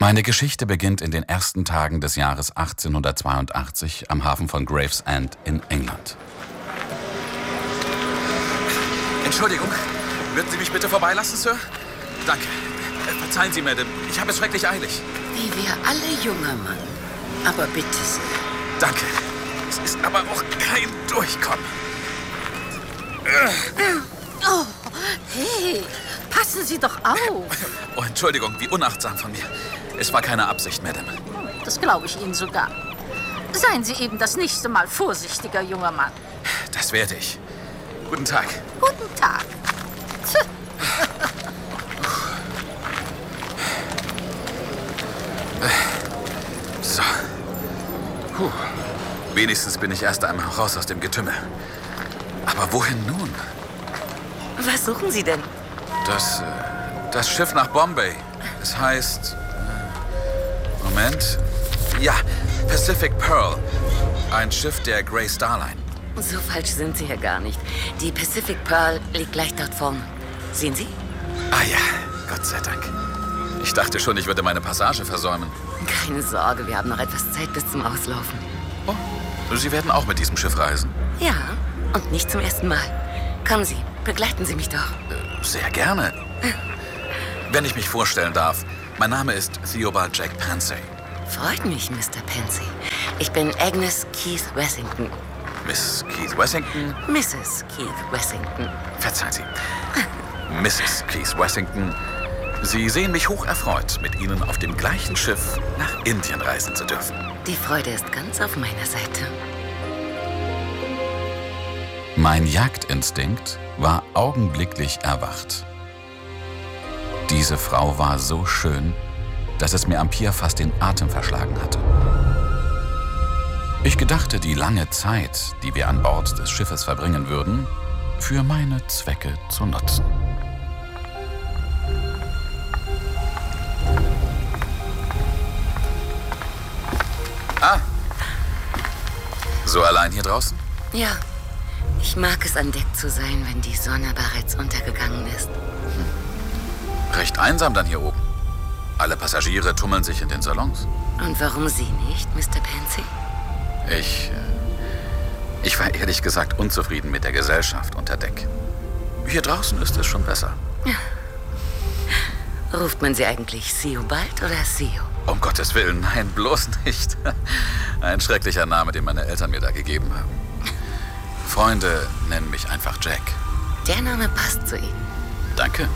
Meine Geschichte beginnt in den ersten Tagen des Jahres 1882 am Hafen von Gravesend in England. Entschuldigung, würden Sie mich bitte vorbeilassen, Sir? Danke. Verzeihen Sie, Madame, ich habe es schrecklich eilig. Wie wir alle, junger Mann. Aber bitte sehr. Danke. Es ist aber auch kein Durchkommen. Oh, hey, passen Sie doch auf. Oh, Entschuldigung, wie unachtsam von mir. Es war keine Absicht, Madame. Das glaube ich Ihnen sogar. Seien Sie eben das nächste Mal vorsichtiger, junger Mann. Das werde ich. Guten Tag. Guten Tag. So. Wenigstens bin ich erst einmal raus aus dem Getümmel. Aber wohin nun? Was suchen Sie denn? Das Schiff nach Bombay. Es heißt... Moment. Ja, Pacific Pearl. Ein Schiff der Grey Star Line. So falsch sind Sie ja gar nicht. Die Pacific Pearl liegt gleich dort vorne. Sehen Sie? Ah ja, Gott sei Dank. Ich dachte schon, ich würde meine Passage versäumen. Keine Sorge, wir haben noch etwas Zeit bis zum Auslaufen. Oh, Sie werden auch mit diesem Schiff reisen? Ja, und nicht zum ersten Mal. Kommen Sie, begleiten Sie mich doch. Sehr gerne. Wenn ich mich vorstellen darf, mein Name ist Theobald Jack Pansy. Freut mich, Mr. Pansy. Ich bin Agnes Keith Wessington. Miss Keith Wessington? Mrs. Keith Wessington. Verzeihen Sie. Mrs. Keith Wessington, Sie sehen mich hocherfreut, mit Ihnen auf dem gleichen Schiff nach Indien reisen zu dürfen. Die Freude ist ganz auf meiner Seite. Mein Jagdinstinkt war augenblicklich erwacht. Diese Frau war so schön, dass es mir am Pier fast den Atem verschlagen hatte. Ich gedachte, die lange Zeit, die wir an Bord des Schiffes verbringen würden, für meine Zwecke zu nutzen. Ah, so allein hier draußen? Ja, ich mag es, an Deck zu sein, wenn die Sonne bereits untergegangen ist. Recht einsam dann hier oben. Alle Passagiere tummeln sich in den Salons. Und warum Sie nicht, Mr. Pansy? Ich war ehrlich gesagt unzufrieden mit der Gesellschaft unter Deck. Hier draußen ist es schon besser. Ja. Ruft man Sie eigentlich Theobald oder Theo? Um Gottes Willen, nein, bloß nicht. Ein schrecklicher Name, den meine Eltern mir da gegeben haben. Freunde nennen mich einfach Jack. Der Name passt zu Ihnen. Danke.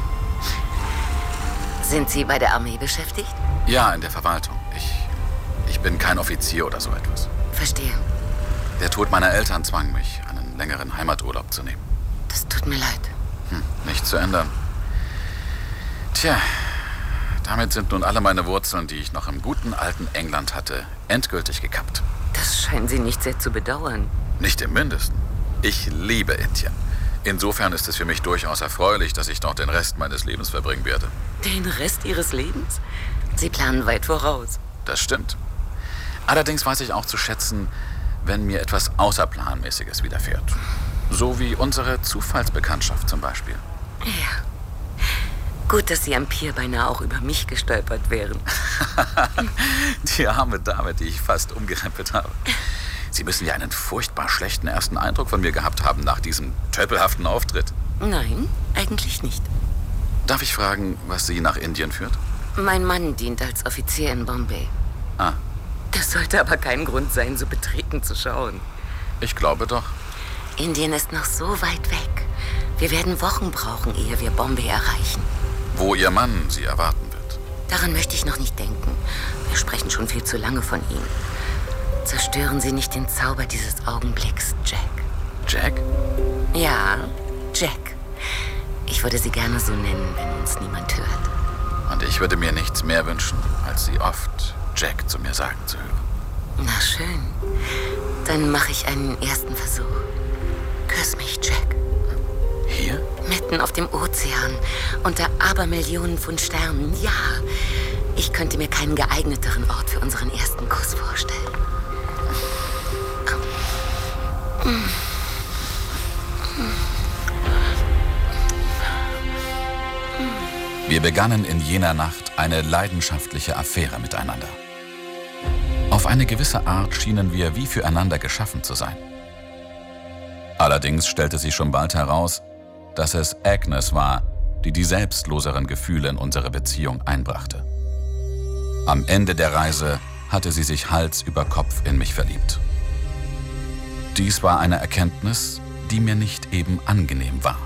Sind Sie bei der Armee beschäftigt? Ja, in der Verwaltung. Ich bin kein Offizier oder so etwas. Verstehe. Der Tod meiner Eltern zwang mich, einen längeren Heimaturlaub zu nehmen. Das tut mir leid. Nicht zu ändern. Tja, damit sind nun alle meine Wurzeln, die ich noch im guten alten England hatte, endgültig gekappt. Das scheinen Sie nicht sehr zu bedauern. Nicht im Mindesten. Ich liebe Indien. Insofern ist es für mich durchaus erfreulich, dass ich dort den Rest meines Lebens verbringen werde. Den Rest Ihres Lebens? Sie planen weit voraus. Das stimmt. Allerdings weiß ich auch zu schätzen, wenn mir etwas Außerplanmäßiges widerfährt. So wie unsere Zufallsbekanntschaft zum Beispiel. Ja. Gut, dass Sie am Pier beinahe auch über mich gestolpert wären. Die arme Dame, die ich fast umgerempelt habe. Sie müssen ja einen furchtbar schlechten ersten Eindruck von mir gehabt haben nach diesem tölpelhaften Auftritt. Nein, eigentlich nicht. Darf ich fragen, was Sie nach Indien führt? Mein Mann dient als Offizier in Bombay. Ah. Das sollte aber kein Grund sein, so betreten zu schauen. Ich glaube doch. Indien ist noch so weit weg. Wir werden Wochen brauchen, ehe wir Bombay erreichen. Wo Ihr Mann Sie erwarten wird. Daran möchte ich noch nicht denken. Wir sprechen schon viel zu lange von ihm. Zerstören Sie nicht den Zauber dieses Augenblicks, Jack. Jack? Ja, Jack. Ich würde Sie gerne so nennen, wenn uns niemand hört. Und ich würde mir nichts mehr wünschen, als Sie oft Jack zu mir sagen zu hören. Na schön. Dann mache ich einen ersten Versuch. Küss mich, Jack. Hier? Mitten auf dem Ozean, unter Abermillionen von Sternen. Ja, ich könnte mir keinen geeigneteren Ort für unseren ersten Kuss vorstellen. Wir begannen in jener Nacht eine leidenschaftliche Affäre miteinander. Auf eine gewisse Art schienen wir wie füreinander geschaffen zu sein. Allerdings stellte sich schon bald heraus, dass es Agnes war, die die selbstloseren Gefühle in unsere Beziehung einbrachte. Am Ende der Reise hatte sie sich Hals über Kopf in mich verliebt. Dies war eine Erkenntnis, die mir nicht eben angenehm war.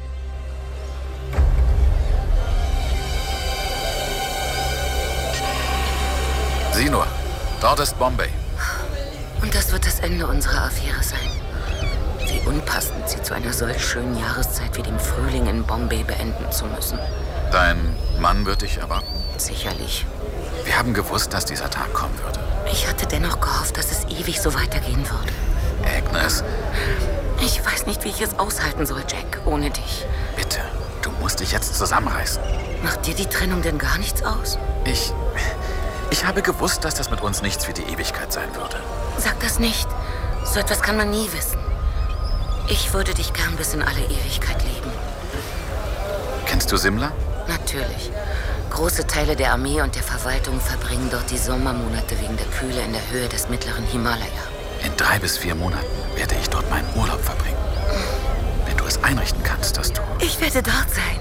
Sieh nur, dort ist Bombay. Und das wird das Ende unserer Affäre sein. Wie unpassend, sie zu einer solch schönen Jahreszeit wie dem Frühling in Bombay beenden zu müssen. Dein Mann wird dich erwarten? Sicherlich. Wir haben gewusst, dass dieser Tag kommen würde. Ich hatte dennoch gehofft, dass es ewig so weitergehen würde. Agnes, Ich weiß nicht, wie ich es aushalten soll, Jack, ohne dich. bitte, du musst dich jetzt zusammenreißen. Macht dir die Trennung denn gar nichts aus? Ich habe gewusst, dass das mit uns nichts für die Ewigkeit sein würde. Sag das nicht. So etwas kann man nie wissen. Ich würde dich gern bis in alle Ewigkeit lieben. Kennst du Simla? Natürlich. Große Teile der Armee und der Verwaltung verbringen dort die Sommermonate wegen der Kühle in der Höhe des mittleren Himalaya. In 3 bis 4 Monaten werde ich dort meinen Urlaub verbringen. Wenn du es einrichten kannst, dass du... Ich werde dort sein.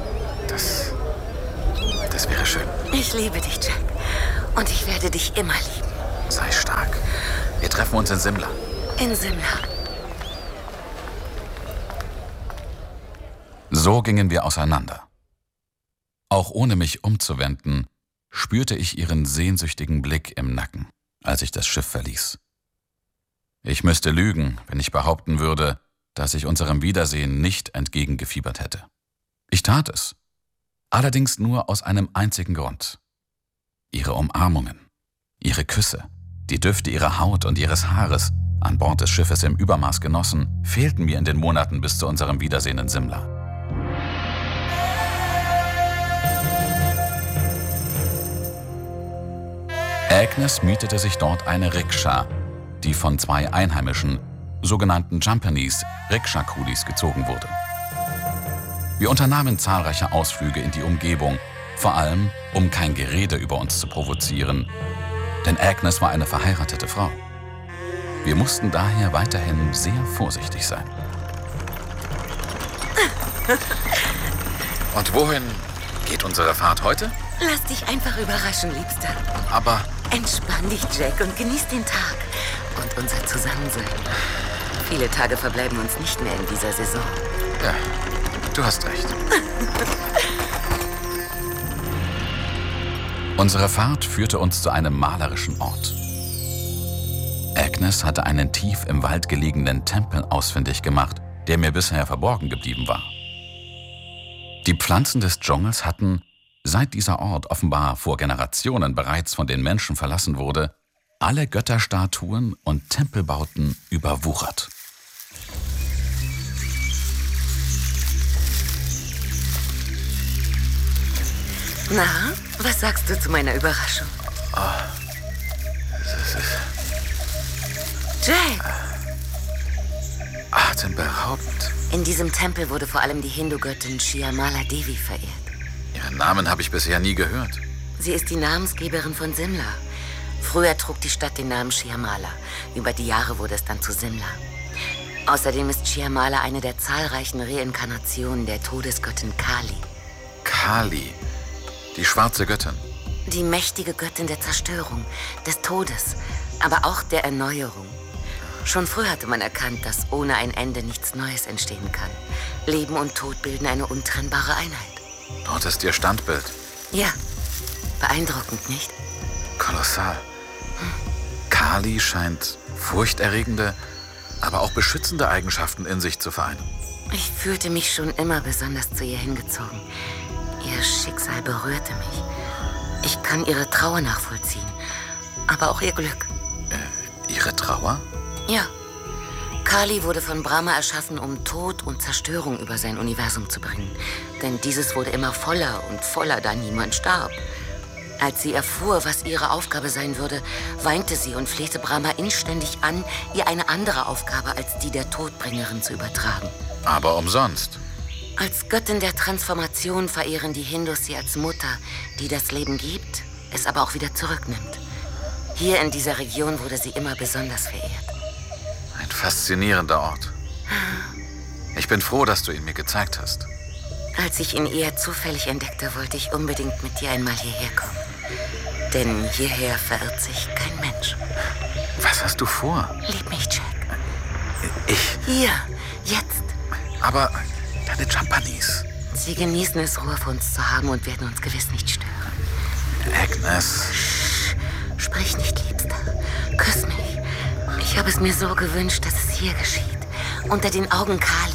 Das wäre schön. Ich liebe dich, Jack. Und ich werde dich immer lieben. Sei stark. Wir treffen uns in Simla. In Simla. So gingen wir auseinander. Auch ohne mich umzuwenden, spürte ich ihren sehnsüchtigen Blick im Nacken, als ich das Schiff verließ. Ich müsste lügen, wenn ich behaupten würde, dass ich unserem Wiedersehen nicht entgegengefiebert hätte. Ich tat es, allerdings nur aus einem einzigen Grund. Ihre Umarmungen, ihre Küsse, die Düfte ihrer Haut und ihres Haares, an Bord des Schiffes im Übermaß genossen, fehlten mir in den Monaten bis zu unserem Wiedersehen in Simla. Agnes mietete sich dort eine Rikscha, die von 2 einheimischen, sogenannten Japanese Rikscha-Kulis gezogen wurde. Wir unternahmen zahlreiche Ausflüge in die Umgebung, vor allem, um kein Gerede über uns zu provozieren, denn Agnes war eine verheiratete Frau. Wir mussten daher weiterhin sehr vorsichtig sein. Und wohin geht unsere Fahrt heute? Lass dich einfach überraschen, Liebster. Aber Entspann dich, Jack, und genieß den Tag und unser Zusammensein. Viele Tage verbleiben uns nicht mehr in dieser Saison. ja, du hast recht. Unsere Fahrt führte uns zu einem malerischen Ort. Agnes hatte einen tief im Wald gelegenen Tempel ausfindig gemacht, der mir bisher verborgen geblieben war. Die Pflanzen des Dschungels hatten, seit dieser Ort offenbar vor Generationen bereits von den Menschen verlassen wurde, alle Götterstatuen und Tempelbauten überwuchert. Na, was sagst du zu meiner Überraschung? Jack! Atemberaubend. In diesem Tempel wurde vor allem die Hindu-Göttin Shyamala Devi verehrt. Ihren Namen habe ich bisher nie gehört. Sie ist die Namensgeberin von Simla. Früher trug die Stadt den Namen Shyamala. Über die Jahre wurde es dann zu Simla. Außerdem ist Shyamala eine der zahlreichen Reinkarnationen der Todesgöttin Kali. Kali, die schwarze Göttin. Die mächtige Göttin der Zerstörung, des Todes, aber auch der Erneuerung. Schon früh hatte man erkannt, dass ohne ein Ende nichts Neues entstehen kann. Leben und Tod bilden eine untrennbare Einheit. Dort ist ihr Standbild. Ja, beeindruckend, nicht? Kolossal. Kali scheint furchterregende, aber auch beschützende Eigenschaften in sich zu vereinen. Ich fühlte mich schon immer besonders zu ihr hingezogen. Ihr Schicksal berührte mich. Ich kann ihre Trauer nachvollziehen, aber auch ihr Glück. Ihre Trauer? Ja. Kali wurde von Brahma erschaffen, um Tod und Zerstörung über sein Universum zu bringen. Denn dieses wurde immer voller und voller, da niemand starb. Als sie erfuhr, was ihre Aufgabe sein würde, weinte sie und flehte Brahma inständig an, ihr eine andere Aufgabe als die der Todbringerin zu übertragen. Aber umsonst. Als Göttin der Transformation verehren die Hindus sie als Mutter, die das Leben gibt, es aber auch wieder zurücknimmt. Hier in dieser Region wurde sie immer besonders verehrt. Ein faszinierender Ort. Ich bin froh, dass du ihn mir gezeigt hast. Als ich ihn eher zufällig entdeckte, wollte ich unbedingt mit dir einmal hierher kommen. Denn hierher verirrt sich kein Mensch. Was hast du vor? Lieb mich, Jack. Ich? Hier, jetzt. Aber deine Japanese. Sie genießen es, Ruhe für uns zu haben und werden uns gewiss nicht stören. Agnes. Sprich nicht, Liebster. Küss mich. Ich habe es mir so gewünscht, dass es hier geschieht. Unter den Augen Kali.